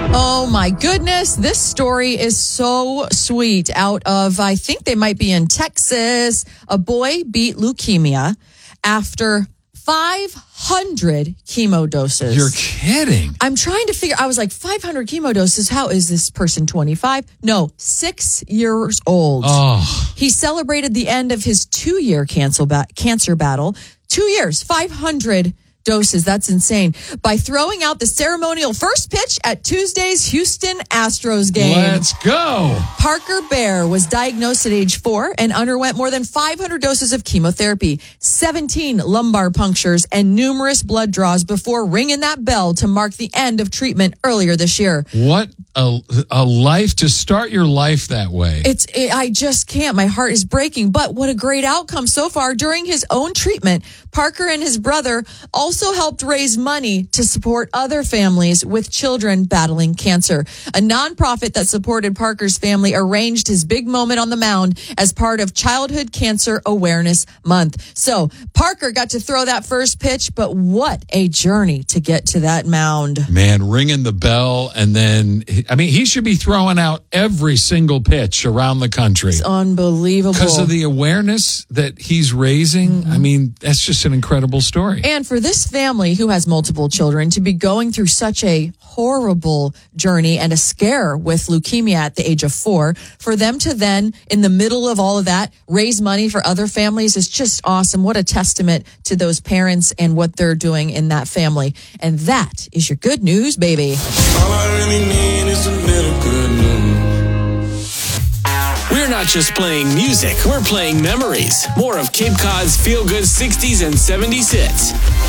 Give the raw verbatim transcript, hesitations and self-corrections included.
Oh, my goodness. This story is so sweet. Out of, I think they might be in Texas. A boy beat leukemia after five hundred chemo doses. You're kidding. I'm trying to figure, I was like, five hundred chemo doses? How is this person twenty-five? No, six years old. Oh. He celebrated the end of his two-year cancer, ba- cancer battle. Two years, five hundred doses. That's insane. By throwing out the ceremonial first pitch at Tuesday's Houston Astros game. Let's go. Parker Bear was diagnosed at age four and underwent more than five hundred doses of chemotherapy, seventeen lumbar punctures, and numerous blood draws before ringing that bell to mark the end of treatment earlier this year. What a, a life to start your life that way. It's, it, I just can't. My heart is breaking. But what a great outcome so far. During his own treatment, Parker and his brother also helped raise money to support other families with children battling cancer. A nonprofit that supported Parker's family arranged his big moment on the mound as part of Childhood Cancer Awareness Month. So Parker got to throw that first pitch, but what a journey to get to that mound. Man, ringing the bell, and then, I mean, he should be throwing out every single pitch around the country. It's unbelievable. Because of the awareness that he's raising. Mm-hmm. I mean, that's just an incredible story. And for this family who has multiple children to be going through such a horrible journey and a scare with leukemia at the age of four, for them to then, in the middle of all of that, raise money for other families is just awesome. What a testament to those parents and what they're doing in that family. And that is your good news, baby. All I really need is a little good news. We're not just playing music, we're playing memories. More of Cape Cod's feel-good sixties and seventies hits.